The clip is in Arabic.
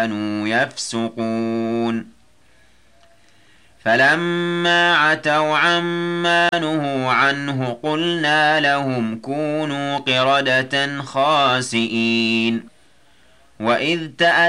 كانوا يفسقون فلما عتوا عما نهوا عنه قلنا لهم كونوا قردة خاسئين وإذ